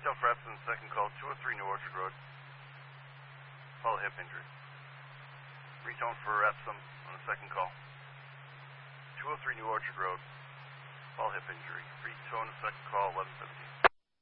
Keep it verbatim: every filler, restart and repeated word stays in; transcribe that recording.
Retone for Epsom, second call, two oh three New Orchard Road. Follow hip injury. Retone for Epsom on the second call. two oh three New Orchard Road. Follow hip injury. Retone the second call, eleven seventeen.